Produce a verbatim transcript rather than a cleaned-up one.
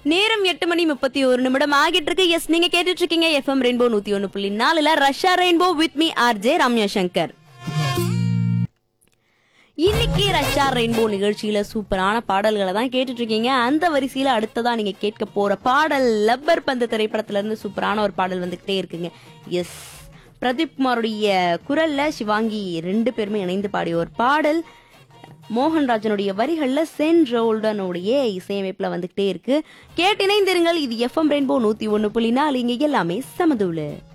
நேரம் எட்டு மணி முப்பத்தி ஒரு நிமிடம் ஆகிட்டு இருக்கு. எஸ், நீங்க கேட்டுட்டு இருக்கீங்க எஃப்எம் ரெயின்போ நூத்தி ஒன்னு புள்ளி நாலுல Russia rainbow with me RJ Ramya Shankar. இன்னைக்கு ரஷ்யா ரெயின்போ நிகழ்ச்சியில சூப்பரான பாடல்களை தான் கேட்டுட்டு இருக்கீங்க. அந்த வரிசையில அடுத்ததா நீங்க கேட்க போற பாடல் லப்பர் பந்து திரைப்படத்துல இருந்து சூப்பரான ஒரு பாடல் வந்துகிட்டே இருக்குங்க. எஸ், பிரதீப் குமாருடைய குரல்ல சிவாங்கி ரெண்டு பேருமே இணைந்து பாடிய ஒரு பாடல். மோகன்ராஜனுடைய வரிகள்ல சென் ரோல்டனுடைய இசையமைப்புல வந்துகிட்டே இருக்கு. கேட்டு இணைந்திருங்கள். இது எஃப்எம் ரெயின்போ நூத்தி ஒன்னு புள்ளி நாலு. இங்க எல்லாமே சமதூளு.